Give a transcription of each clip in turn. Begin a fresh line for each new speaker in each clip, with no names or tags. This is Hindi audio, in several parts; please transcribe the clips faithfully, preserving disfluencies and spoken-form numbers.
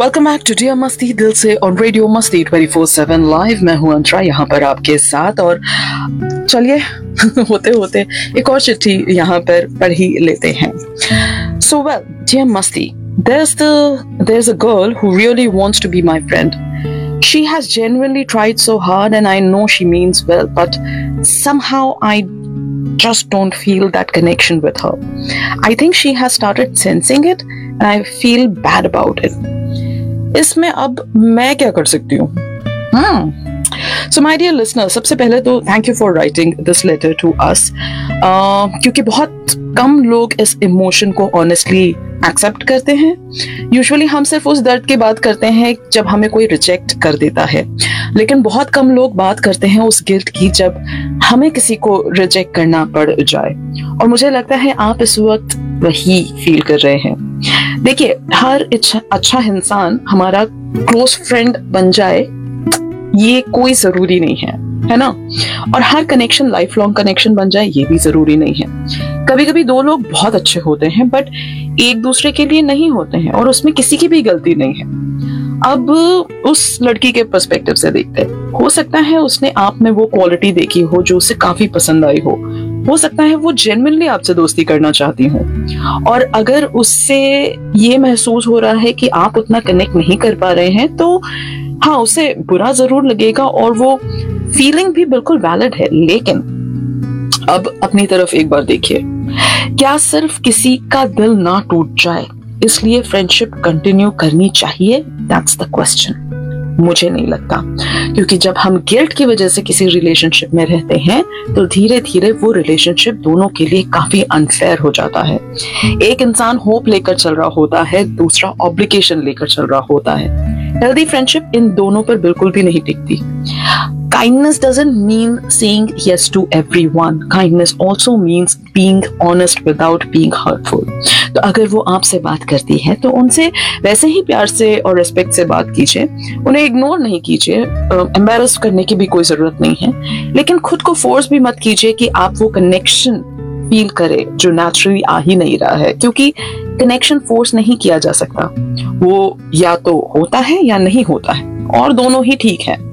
वेलकम बैक टू डियर मस्ती दिल से ऑन रेडियो मस्ती ट्वेंटी फोर सेवन लाइव। मैं हूं अंतरा यहाँ पर आपके साथ, और चलिए होते होते एक और चिट्ठी यहाँ पर पढ़ ही लेते हैं। सो वेल डियर मस्ती, there's the there's a girl who really wants to be my friend. She has genuinely tried so hard and I know she means well, but somehow I just don't feel that connection with her. I think she has started sensing it and I feel bad about it. इसमें अब मैं क्या कर सकती हूँ? hmm. So my dear listener, सबसे पहले तो thank you for writing this letter to us, uh, क्योंकि बहुत कम लोग इस इमोशन को ऑनेस्टली एक्सेप्ट करते हैं। यूजुअली हम सिर्फ उस दर्द की बात करते हैं जब हमें कोई रिजेक्ट कर देता है, लेकिन बहुत कम लोग बात करते हैं उस गिल्ट की जब हमें किसी को रिजेक्ट करना पड़ जाए। और मुझे लगता है आप इस वक्त वही फील कर रहे हैं। देखिए, हर अच्छा इंसान हमारा क्लोज फ्रेंड बन जाए ये कोई जरूरी नहीं है, है ना? और हर कनेक्शन लाइफ लॉन्ग कनेक्शन बन जाए ये भी जरूरी नहीं है। कभी कभी दो लोग बहुत अच्छे होते हैं बट एक दूसरे के लिए नहीं होते हैं, और उसमें किसी की भी गलती नहीं है। अब उस लड़की के पर्सपेक्टिव से देखते हैं। हो सकता है उसने आप में वो क्वालिटी देखी हो जो उसे काफी पसंद आई हो हो सकता है वो जेन्युइनली आपसे दोस्ती करना चाहती हो, और अगर उससे ये महसूस हो रहा है कि आप उतना कनेक्ट नहीं कर पा रहे हैं तो हाँ, उसे बुरा जरूर लगेगा और वो फीलिंग भी बिल्कुल वैलिड है। लेकिन अब अपनी तरफ एक बार देखिए, क्या सिर्फ किसी का दिल ना टूट जाए इसलिए फ्रेंडशिप कंटिन्यू करनी चाहिए? That's the question. मुझे नहीं लगता, क्योंकि जब हम गिल्ट की वजह से किसी रिलेशनशिप में रहते हैं तो धीरे धीरे वो रिलेशनशिप दोनों के लिए काफी अनफेयर हो जाता है। एक इंसान होप लेकर चल रहा होता है, दूसरा ऑब्लिगेशन लेकर चल रहा होता है। हेल्दी फ्रेंडशिप इन दोनों पर बिल्कुल भी नहीं टिकती। Kindness doesn't mean saying yes to everyone. Kindness also means being honest without being hurtful. तो अगर वो आपसे बात करती है तो उनसे वैसे ही प्यार से और रिस्पेक्ट से बात कीजिए, उन्हें इग्नोर नहीं कीजिए। एम्बैरस करने की भी कोई जरूरत नहीं है, लेकिन खुद को फोर्स भी मत कीजिए कि आप वो कनेक्शन फील करे जो नेचुरली आ ही नहीं रहा है, क्योंकि कनेक्शन फोर्स नहीं किया जा सकता। वो या तो होता है या नहीं होता है, और दोनों ही ठीक है।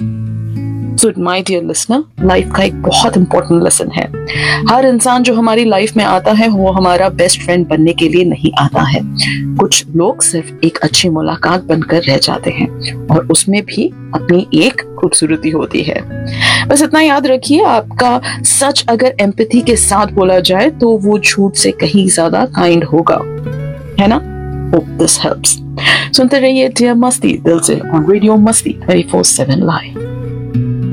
So my dear listener, life का एक बहुत इंपॉर्टेंट लेसन है। हर इंसान जो हमारी लाइफ में आता है वो हमारा बेस्ट फ्रेंड बनने के लिए नहीं आता है। कुछ लोग सिर्फ एक अच्छी मुलाकात बनकर रह जाते हैं, और उसमें भी अपनी एक खूबसूरती होती है। बस इतना याद रखिए, आपका सच अगर एम्पैथी के साथ बोला जाए तो वो झूठ से कहीं ज्यादा काइंड होगा, है ना? Hope this helps. सुनते रहिए डियर मस्ती दिल से ऑन रेडियो मस्ती ट्वेंटी फोर सेवन लाइव।